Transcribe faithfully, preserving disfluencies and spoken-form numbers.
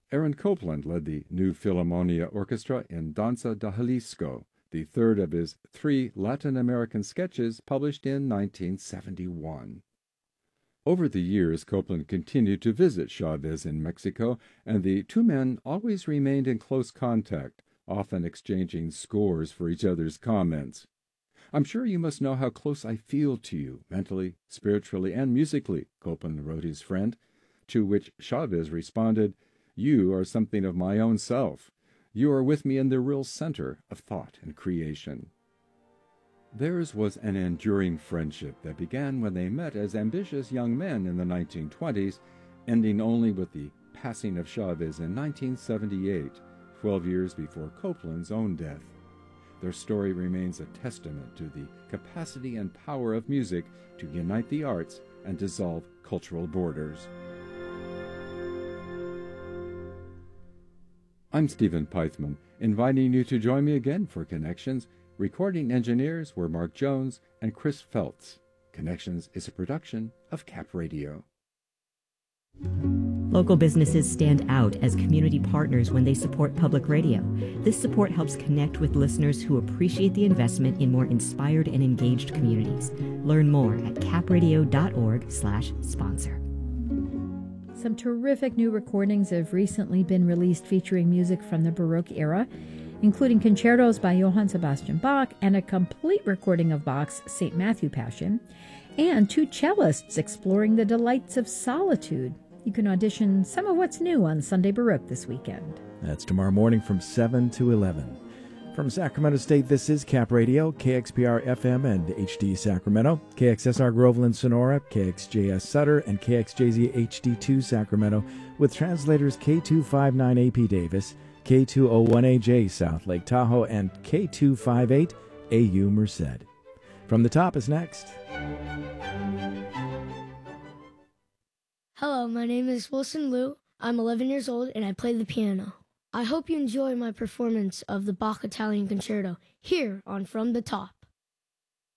Aaron Copland led the New Philharmonia Orchestra in Danza de Jalisco, the third of his three Latin American sketches published in nineteen seventy-one. Over the years, Copland continued to visit Chavez in Mexico, and the two men always remained in close contact, often exchanging scores for each other's comments. "I'm sure you must know how close I feel to you, mentally, spiritually, and musically," Copland wrote his friend, to which Chavez responded, "You are something of my own self. You are with me in the real center of thought and creation." Theirs was an enduring friendship that began when they met as ambitious young men in the nineteen twenties, ending only with the passing of Chavez in nineteen seventy-eight, twelve years before Copland's own death. Their story remains a testament to the capacity and power of music to unite the arts and dissolve cultural borders. I'm Stephen Pythman, inviting you to join me again for Connections. Recording engineers were Mark Jones and Chris Feltz. Connections is a production of Cap Radio. Local businesses stand out as community partners when they support public radio. This support helps connect with listeners who appreciate the investment in more inspired and engaged communities. Learn more at capradio.org slash sponsor. Some terrific new recordings have recently been released featuring music from the Baroque era, including concertos by Johann Sebastian Bach and a complete recording of Bach's Saint Matthew Passion, and two cellists exploring the delights of solitude. You can audition some of what's new on Sunday Baroque this weekend. That's tomorrow morning from seven to eleven. From Sacramento State, this is Cap Radio, K X P R F M and H D Sacramento, K X S R Groveland Sonora, K X J S Sutter, and K X J Z H D two Sacramento, with translators K two fifty-nine A P Davis, K two oh one A J South Lake Tahoe, and K two fifty-eight A U Merced. From the Top is next. Hello, my name is Wilson Liu. I'm eleven years old and I play the piano. I hope you enjoy my performance of the Bach Italian Concerto here on From the Top.